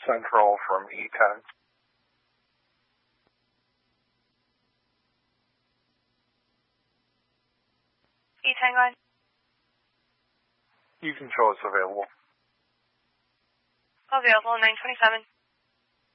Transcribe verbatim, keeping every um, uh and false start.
Central from E ten. E ten, go ahead. You can show us available. Available, nine twenty-seven.